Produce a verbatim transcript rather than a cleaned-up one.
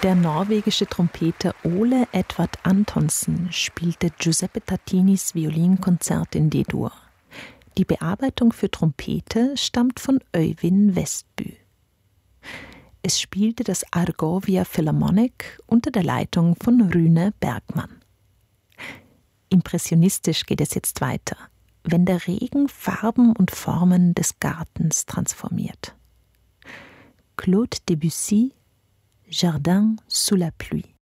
Der norwegische Trompeter Ole Edvard Antonsen spielte Giuseppe Tartinis Violinkonzert in D-Dur. Die Bearbeitung für Trompete stammt von Øyvind Westby. Es spielte das Argovia Philharmonic unter der Leitung von Rune Bergman. Impressionistisch geht es jetzt weiter, wenn der Regen Farben und Formen des Gartens transformiert. Claude Debussy, Jardin sous la pluie.